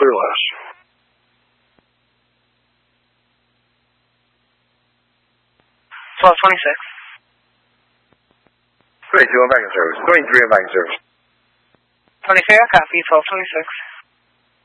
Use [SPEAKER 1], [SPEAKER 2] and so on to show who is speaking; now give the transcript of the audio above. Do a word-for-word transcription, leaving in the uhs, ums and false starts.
[SPEAKER 1] Clearless.
[SPEAKER 2] twelve twenty-six.
[SPEAKER 1] twenty-two, I'm back in service. twenty-three, I'm back in service.
[SPEAKER 2] twenty-three, I copy, twelve twenty-six.